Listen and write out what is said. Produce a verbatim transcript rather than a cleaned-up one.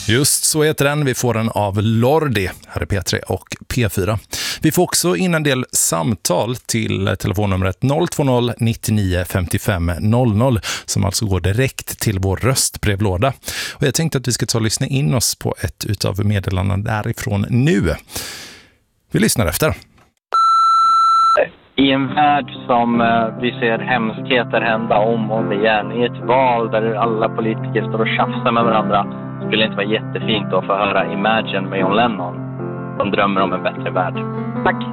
Just så heter den. Vi får den av Lordi, här är P tre och P fyra. Vi får också in en del samtal till telefonnumret noll två noll nittionio femtiofem noll noll som alltså går direkt till vår röstbrevlåda. Och jag tänkte att vi ska ta och lyssna in oss på ett utav meddelandena därifrån nu. Vi lyssnar efter. I en värld som vi ser hemskheter hända om och om igen, i ett val där alla politiker står och tjafsar med varandra, skulle det inte vara jättefint att få höra Imagine med John Lennon, som drömmer om en bättre värld. Tack!